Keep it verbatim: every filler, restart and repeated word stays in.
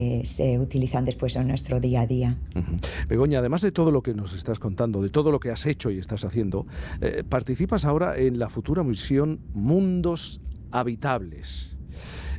eh, se utilizan después en nuestro día a día. Uh-huh. Begoña, además de todo lo que nos estás contando, de todo lo que has hecho y estás haciendo, eh, participas ahora en la futura misión Mundos Habitables.